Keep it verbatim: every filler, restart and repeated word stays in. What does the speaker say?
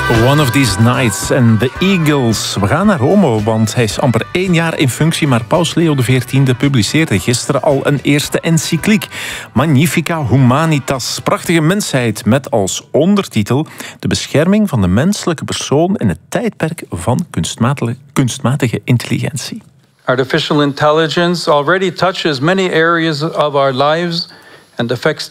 One of These Nights en de Eagles. We gaan naar Rome, want hij is amper één jaar in functie, maar Paus Leo de veertiende publiceerde gisteren al een eerste encycliek. Magnifica Humanitas, prachtige mensheid, met als ondertitel de bescherming van de menselijke persoon in het tijdperk van kunstmatige, kunstmatige intelligentie. Artificial intelligence already touches many areas of our lives and affects